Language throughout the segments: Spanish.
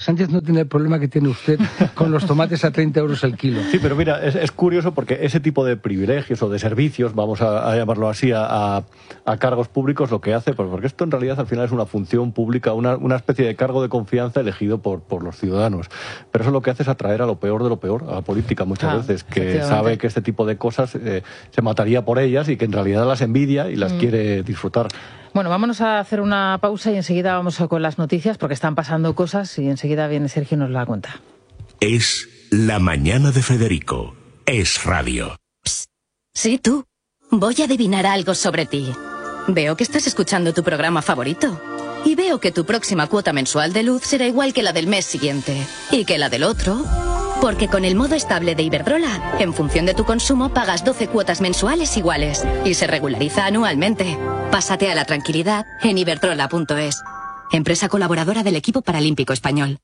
Sánchez no tiene el problema que tiene usted con los tomates a 30 euros el kilo. Sí, pero mira, es curioso porque ese tipo de privilegios o de servicios, vamos a llamarlo así, a cargos públicos, lo que hace, porque esto en realidad al final es una función pública, una especie de cargo de confianza elegido por los ciudadanos. Pero eso lo que hace es atraer a lo peor de lo peor, a la política muchas veces, que sabe que este tipo de cosas se mataría por ellas y que en realidad las envidia y las quiere disfrutar. Bueno, vámonos a hacer una pausa y enseguida vamos con las noticias porque están pasando cosas y enseguida viene Sergio y nos la cuenta. Es La Mañana de Federico. Es radio. Psst. Sí, tú. Voy a adivinar algo sobre ti. Veo que estás escuchando tu programa favorito. Y veo que tu próxima cuota mensual de luz será igual que la del mes siguiente. Y que la del otro. Porque con el modo estable de Iberdrola, en función de tu consumo, pagas 12 cuotas mensuales iguales. Y se regulariza anualmente. Pásate a la tranquilidad en iberdrola.es. Empresa colaboradora del equipo paralímpico español.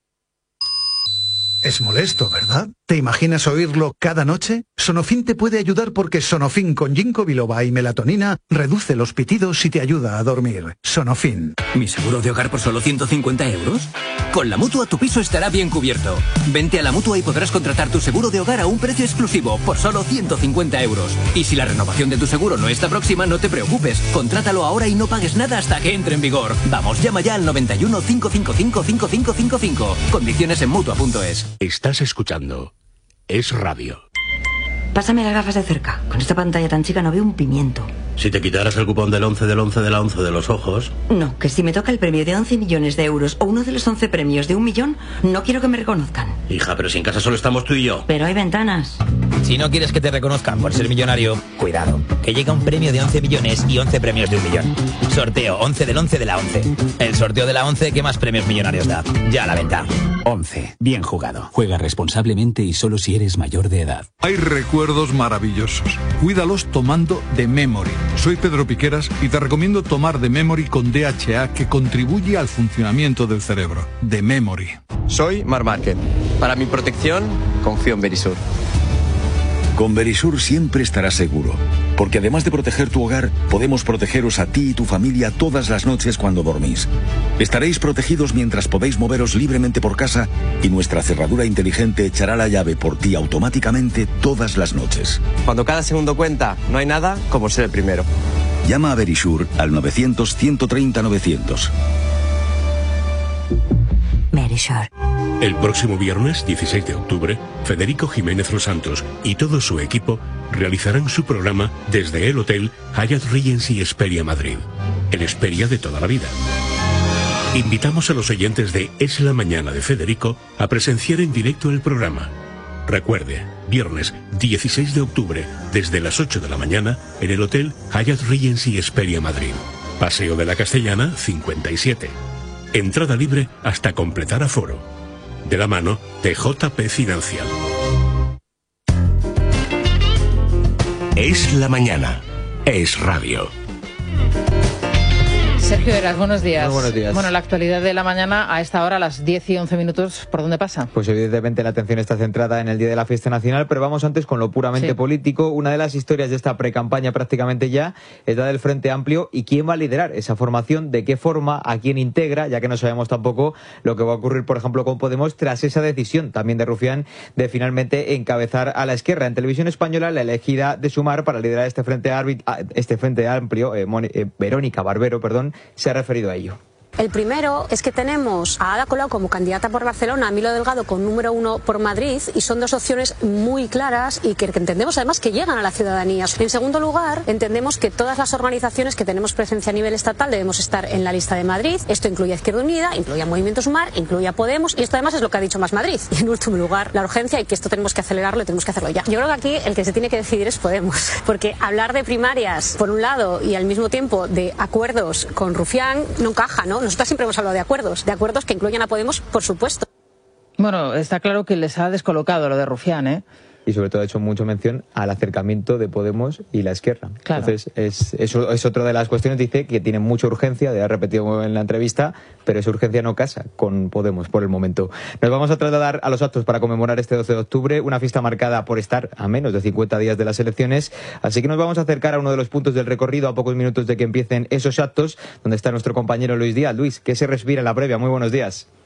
Es molesto, ¿verdad? ¿Te imaginas oírlo cada noche? Sonofin te puede ayudar porque Sonofin con ginkgo biloba y melatonina reduce los pitidos y te ayuda a dormir. Sonofin. ¿Mi seguro de hogar por solo 150 euros? Con la Mutua tu piso estará bien cubierto. Vente a la Mutua y podrás contratar tu seguro de hogar a un precio exclusivo por solo 150 euros. Y si la renovación de tu seguro no está próxima, no te preocupes. Contrátalo ahora y no pagues nada hasta que entre en vigor. Vamos, llama ya al 91 555 5555. Condiciones en Mutua.es. Estás escuchando Es Radio. Pásame las gafas de cerca. Con esta pantalla tan chica no veo un pimiento. Si te quitaras el cupón del 11 del 11 de la 11 de los ojos... No, que si me toca el premio de 11 millones de euros o uno de los 11 premios de 1 millón, no quiero que me reconozcan. Hija, pero si en casa solo estamos tú y yo. Pero hay ventanas. Si no quieres que te reconozcan por ser millonario, cuidado, que llega un premio de 11 millones y 11 premios de 1 millón. Sorteo 11 del 11 de la 11. El sorteo de la 11 que más premios millonarios da. Ya a la venta. 11. Bien jugado. Juega responsablemente y solo si eres mayor de edad. Hay recuerdos maravillosos. Cuídalos tomando The Memory. Soy Pedro Piqueras y te recomiendo tomar The Memory con DHA que contribuye al funcionamiento del cerebro. The Memory. Soy Mar Márquez. Para mi protección, confío en Verisur. Con Verisur siempre estarás seguro, porque además de proteger tu hogar, podemos protegeros a ti y tu familia todas las noches cuando dormís. Estaréis protegidos mientras podéis moveros libremente por casa y nuestra cerradura inteligente echará la llave por ti automáticamente todas las noches. Cuando cada segundo cuenta, no hay nada como ser el primero. Llama a Verisur al 900-130-900. Verisur. El próximo viernes, 16 de octubre, Federico Jiménez Los Santos y todo su equipo realizarán su programa desde el Hotel Hyatt Regency Hesperia Madrid, el Hesperia de toda la vida. Invitamos a los oyentes de Es la Mañana de Federico a presenciar en directo el programa. Recuerde, viernes 16 de octubre, desde las 8 de la mañana, en el Hotel Hyatt Regency Hesperia Madrid. Paseo de la Castellana, 57. Entrada libre hasta completar aforo. De la mano de JP Financial. Es la mañana. Es radio. Sergio Heras, buenos días. Muy buenos días. Bueno, la actualidad de la mañana a esta hora, a las 10 y 11 minutos, ¿por dónde pasa? Pues evidentemente la atención está centrada en el Día de la Fiesta Nacional, pero vamos antes con lo puramente político. Una de las historias de esta precampaña prácticamente ya es la del Frente Amplio y quién va a liderar esa formación, de qué forma, a quién integra, ya que no sabemos tampoco lo que va a ocurrir, por ejemplo, con Podemos tras esa decisión también de Rufián de finalmente encabezar a la Esquerra. En Televisión Española, la elegida de Sumar para liderar este Frente Amplio, Verónica Barbero, se ha referido a ello. El primero es que tenemos a Ada Colau como candidata por Barcelona, a Milo Delgado con número 1 por Madrid, y son dos opciones muy claras y que entendemos además que llegan a la ciudadanía. En segundo lugar, entendemos que todas las organizaciones que tenemos presencia a nivel estatal debemos estar en la lista de Madrid. Esto incluye a Izquierda Unida, incluye a Movimiento Sumar, incluye a Podemos, y esto además es lo que ha dicho Más Madrid. Y en último lugar, la urgencia y que esto tenemos que acelerarlo y tenemos que hacerlo ya. Yo creo que aquí el que se tiene que decidir es Podemos, porque hablar de primarias por un lado y al mismo tiempo de acuerdos con Rufián no encaja, ¿no? Nosotras siempre hemos hablado de acuerdos que incluyen a Podemos, por supuesto. Bueno, está claro que les ha descolocado lo de Rufián, ¿eh? Y sobre todo ha hecho mucho mención al acercamiento de Podemos y la Esquerra. Claro. Entonces, eso es otra de las cuestiones. Dice que tiene mucha urgencia, ha repetido en la entrevista, pero esa urgencia no casa con Podemos por el momento. Nos vamos a trasladar a los actos para conmemorar este 12 de octubre, una fiesta marcada por estar a menos de 50 días de las elecciones. Así que nos vamos a acercar a uno de los puntos del recorrido a pocos minutos de que empiecen esos actos, donde está nuestro compañero Luis Díaz. Luis, ¿qué se respira en la previa? Muy buenos días.